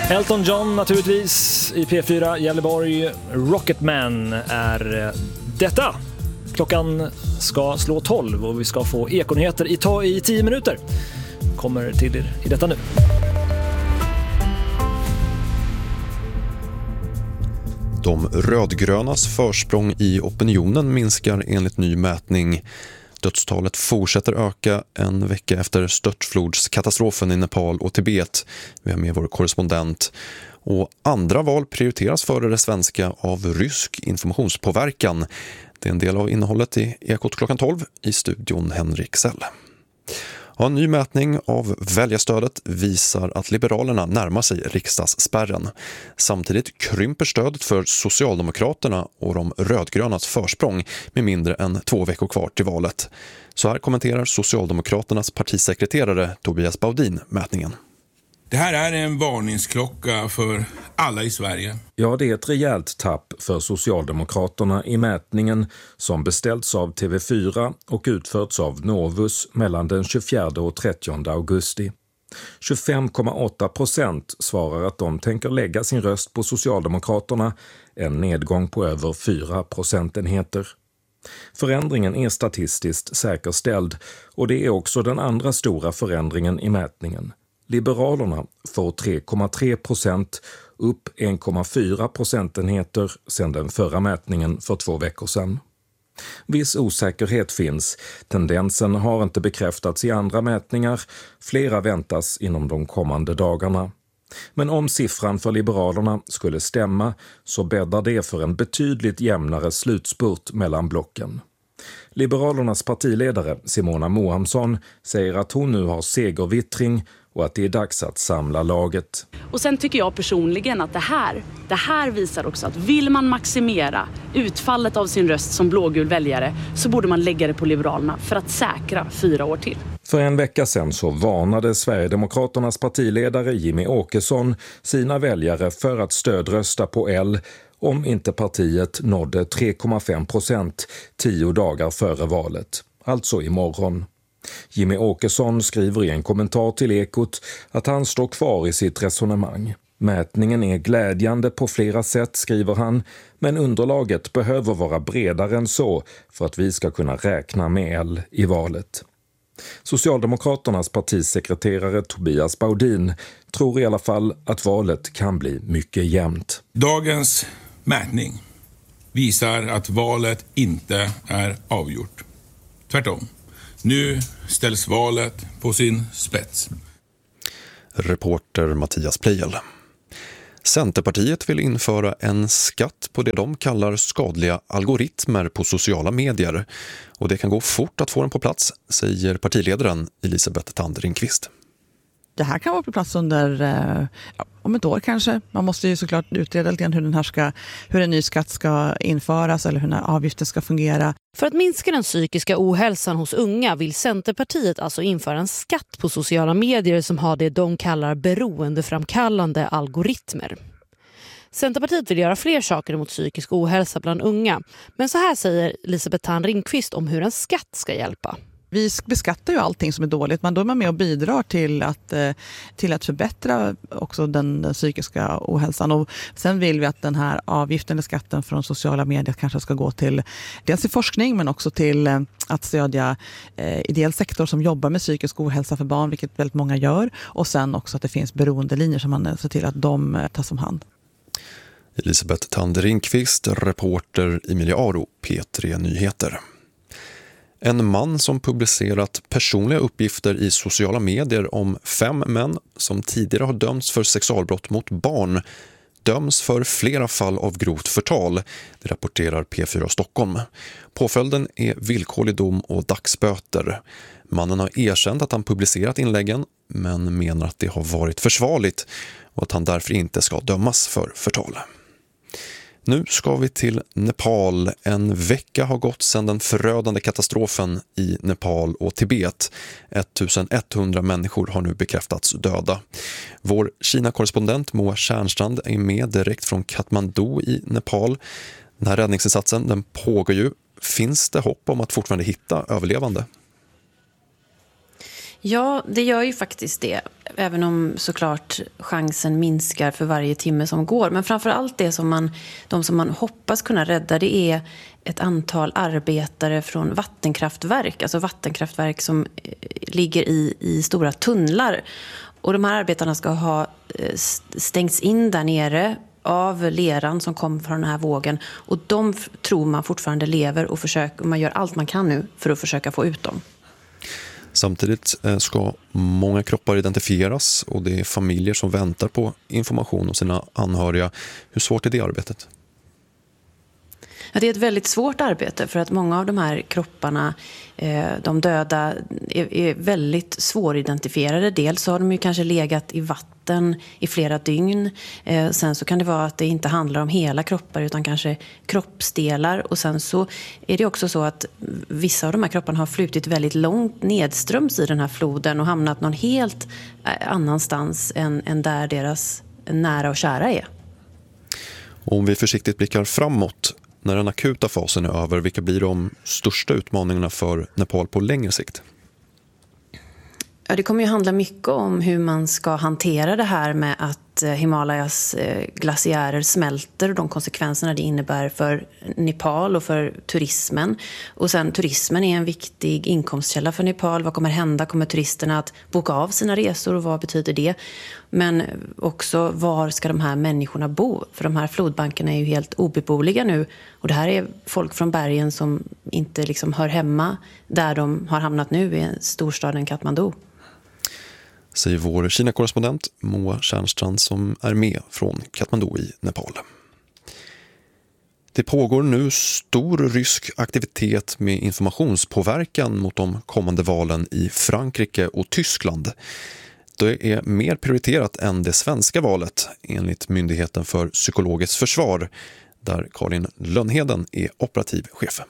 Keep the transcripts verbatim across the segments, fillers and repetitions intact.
Elton John naturligtvis i P fyra Gävleborg. Rocketman är detta. Klockan ska slå tolv och vi ska få ekonyheter i, ta- i tio minuter. Kommer till er i detta nu. De rödgrönas försprång i opinionen minskar enligt ny mätning. Dödstalet fortsätter öka en vecka efter störtflodskatastrofen i Nepal och Tibet. Vi har med vår korrespondent. Och andra val prioriteras före det svenska av rysk informationspåverkan. Det är en del av innehållet i Ekot klockan tolv i studion Henrik Sell. Ja, en ny mätning av väljarstödet visar att Liberalerna närmar sig riksdagsspärren. Samtidigt krymper stödet för Socialdemokraterna och de rödgrönas försprång med mindre än två veckor kvar till valet. Så här kommenterar Socialdemokraternas partisekreterare Tobias Baudin mätningen. Det här är en varningsklocka för alla i Sverige. Ja, det är ett rejält tapp för Socialdemokraterna i mätningen som beställts av T V fyra och utförts av Novus mellan den tjugofjärde och trettionde augusti. tjugofem komma åtta procent svarar att de tänker lägga sin röst på Socialdemokraterna, en nedgång på över fyra procentenheter. Förändringen är statistiskt säkerställd och det är också den andra stora förändringen i mätningen. Liberalerna får tre komma tre procent, upp en komma fyra procentenheter sedan den förra mätningen för två veckor sedan. Viss osäkerhet finns. Tendensen har inte bekräftats i andra mätningar. Flera väntas inom de kommande dagarna. Men om siffran för Liberalerna skulle stämma så bäddar det för en betydligt jämnare slutspurt mellan blocken. Liberalernas partiledare Simona Mohamsson säger att hon nu har segervittring och att det är dags att samla laget. Och sen tycker jag personligen att det här, det här visar också att vill man maximera utfallet av sin röst som blågul väljare så borde man lägga det på Liberalerna för att säkra fyra år till. För en vecka sedan så varnade Sverigedemokraternas partiledare Jimmie Åkesson sina väljare för att stödrösta på L om inte partiet nådde tre komma fem procent tio dagar före valet, alltså imorgon. Jimmie Åkesson skriver i en kommentar till Ekot att han står kvar i sitt resonemang. Mätningen är glädjande på flera sätt, skriver han, men underlaget behöver vara bredare än så för att vi ska kunna räkna med L i valet. Socialdemokraternas partisekreterare Tobias Baudin tror i alla fall att valet kan bli mycket jämnt. Dagens mätning visar att valet inte är avgjort. Tvärtom. Nu ställs valet på sin spets. Reporter Mattias Plejel. Centerpartiet vill införa en skatt på det de kallar skadliga algoritmer på sociala medier. Och det kan gå fort att få den på plats, säger partiledaren Elisabeth Thand Ringqvist. Det här kan vara på plats under ja, om ett år kanske. Man måste ju såklart utreda lite grann hur, den här ska, hur en ny skatt ska införas eller hur den här avgiften ska fungera. För att minska den psykiska ohälsan hos unga vill Centerpartiet alltså införa en skatt på sociala medier som har det de kallar beroendeframkallande algoritmer. Centerpartiet vill göra fler saker mot psykisk ohälsa bland unga. Men så här säger Elisabeth Thand Ringqvist om hur en skatt ska hjälpa. Vi beskattar ju allting som är dåligt, men då är man med och bidrar till att, till att förbättra också den, den psykiska ohälsan. Och sen vill vi att den här avgiften eller skatten från sociala medier kanske ska gå till dels till forskning men också till att stödja eh, ideell sektor som jobbar med psykisk ohälsa för barn, vilket väldigt många gör. Och sen också att det finns beroendelinjer som man ser till att de tas om hand. Elisabeth Thand Ringqvist, reporter Emilia Aro, P tre Nyheter. En man som publicerat personliga uppgifter i sociala medier om fem män som tidigare har dömts för sexualbrott mot barn döms för flera fall av grovt förtal, det rapporterar P fyra Stockholm. Påföljden är villkorlig dom och dagsböter. Mannen har erkänt att han publicerat inläggen men menar att det har varit försvarligt och att han därför inte ska dömas för förtal. Nu ska vi till Nepal. En vecka har gått sedan den förödande katastrofen i Nepal och Tibet. ettusenetthundra människor har nu bekräftats döda. Vår Kina-korrespondent Moa Tjärnstrand är med direkt från Kathmandu i Nepal. Den här räddningsinsatsen den pågår ju. Finns det hopp om att fortfarande hitta överlevande? Ja, det gör ju faktiskt det. Även om såklart chansen minskar för varje timme som går. Men framförallt det som man, de som man hoppas kunna rädda, det är ett antal arbetare från vattenkraftverk. Alltså vattenkraftverk som ligger i, i stora tunnlar. Och de här arbetarna ska ha stängts in där nere av leran som kom från den här vågen. Och de tror man fortfarande lever och försöker, man gör allt man kan nu för att försöka få ut dem. Samtidigt ska många kroppar identifieras och det är familjer som väntar på information om sina anhöriga. Hur svårt är det arbetet? Ja, det är ett väldigt svårt arbete för att många av de här kropparna, de döda, är väldigt svåridentifierade. Dels så har de ju kanske legat i vatten i flera dygn. Sen så kan det vara att det inte handlar om hela kroppar utan kanske kroppsdelar. Och sen så är det också så att vissa av de här kropparna har flutit väldigt långt nedströms i den här floden och hamnat någon helt annanstans än, än där deras nära och kära är. Om vi försiktigt blickar framåt, när den akuta fasen är över, vilka blir de största utmaningarna för Nepal på längre sikt? Ja, det kommer ju handla mycket om hur man ska hantera det här med att Himalayas glaciärer smälter och de konsekvenserna det innebär för Nepal och för turismen. Och sen turismen är en viktig inkomstkälla för Nepal. Vad kommer hända? Kommer turisterna att boka av sina resor och vad betyder det? Men också var ska de här människorna bo? För de här flodbankerna är ju helt obeboeliga nu. Och det här är folk från bergen som inte liksom hör hemma där de har hamnat nu i storstaden Kathmandu. Säger vår Kina-korrespondent Moa Tjärnstrand som är med från Kathmandu i Nepal. Det pågår nu stor rysk aktivitet med informationspåverkan mot de kommande valen i Frankrike och Tyskland. Det är mer prioriterat än det svenska valet enligt Myndigheten för psykologiskt försvar där Karin Lönnheden är operativ chef.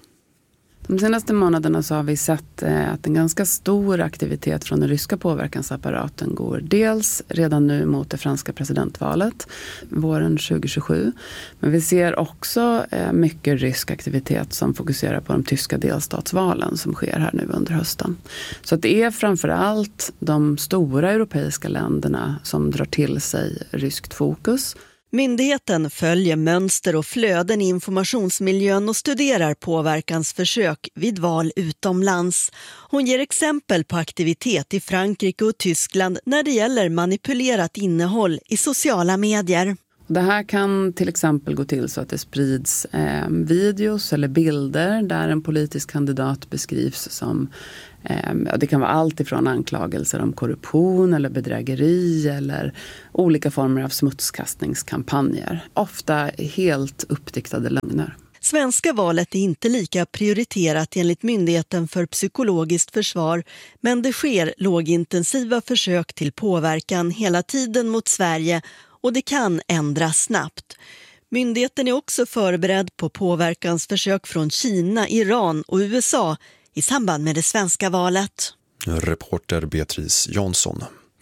De senaste månaderna så har vi sett att en ganska stor aktivitet från den ryska påverkansapparaten går dels redan nu mot det franska presidentvalet våren tjugo tjugosju. Men vi ser också mycket rysk aktivitet som fokuserar på de tyska delstatsvalen som sker här nu under hösten. Så att det är framförallt de stora europeiska länderna som drar till sig ryskt fokus. Myndigheten följer mönster och flöden i informationsmiljön och studerar påverkansförsök vid val utomlands. Hon ger exempel på aktivitet i Frankrike och Tyskland när det gäller manipulerat innehåll i sociala medier. Det här kan till exempel gå till så att det sprids eh, videos eller bilder där en politisk kandidat beskrivs som, eh, det kan vara allt ifrån anklagelser om korruption eller bedrägeri eller olika former av smutskastningskampanjer. Ofta helt uppdiktade lögner. Svenska valet är inte lika prioriterat enligt Myndigheten för psykologiskt försvar, men det sker lågintensiva försök till påverkan hela tiden mot Sverige och det kan ändras snabbt. Myndigheten är också förberedd på påverkansförsök från Kina, Iran och U S A i samband med det svenska valet. Reporter Beatrice Jansson.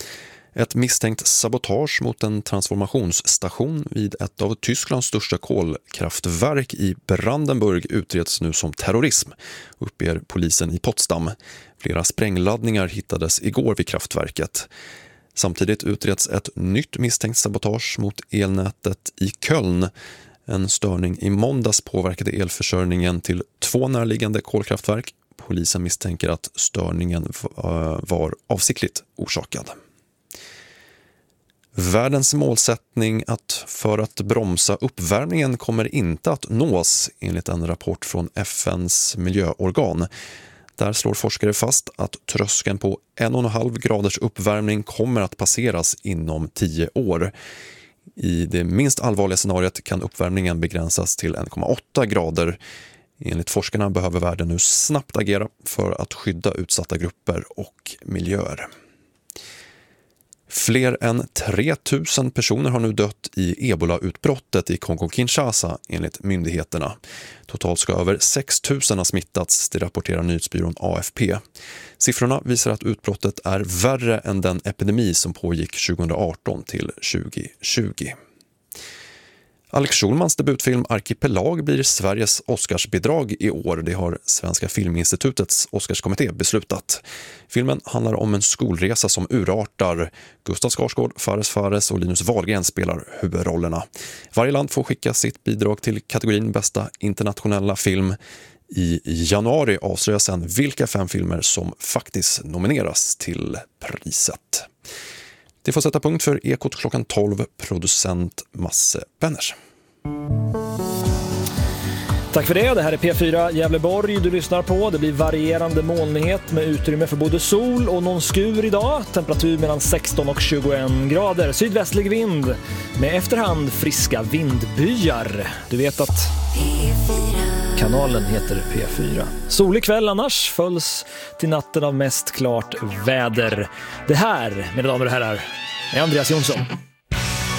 Ett misstänkt sabotage mot en transformationsstation vid ett av Tysklands största kolkraftverk i Brandenburg utreds nu som terrorism, uppger polisen i Potsdam. Flera sprängladdningar hittades igår vid kraftverket. Samtidigt utreds ett nytt misstänkt sabotage mot elnätet i Köln. En störning i måndags påverkade elförsörjningen till två närliggande kolkraftverk. Polisen misstänker att störningen var avsiktligt orsakad. Världens målsättning att för att bromsa uppvärmningen kommer inte att nås enligt en rapport från F N:s miljöorgan. Där slår forskare fast att tröskeln på en och en halv graders uppvärmning kommer att passeras inom tio år. I det minst allvarliga scenariot kan uppvärmningen begränsas till en komma åtta grader. Enligt forskarna behöver världen nu snabbt agera för att skydda utsatta grupper och miljöer. Fler än tre tusen personer har nu dött i Ebola-utbrottet i Kongo-Kinshasa enligt myndigheterna. Totalt ska över sex tusen ha smittats, det rapporterar nyhetsbyrån A F P. Siffrorna visar att utbrottet är värre än den epidemi som pågick tjugoarton till tjugo tjugo. Alex Schulmans debutfilm Arkipelag blir Sveriges Oscarsbidrag i år. Det har Svenska Filminstitutets Oscarskommitté beslutat. Filmen handlar om en skolresa som urartar. Gustav Skarsgård, Fares Fares och Linus Wahlgren spelar huvudrollerna. Varje land får skicka sitt bidrag till kategorin bästa internationella film. I januari avslöjas sen vilka fem filmer som faktiskt nomineras till priset. Det får sätta punkt för Ekot klockan tolv, producent Masse Benners. Tack för det. Det här är P fyra Gävleborg du lyssnar på. Det blir varierande molnighet med utrymme för både sol och någon skur idag. Temperatur mellan sexton och tjugoen grader. Sydvästlig vind med efterhand friska vindbyar. Du vet att kanalen heter P fyra. Solig kväll annars följs till natten av mest klart väder. Det här, mina damer och herrar, är Andreas Jonsson.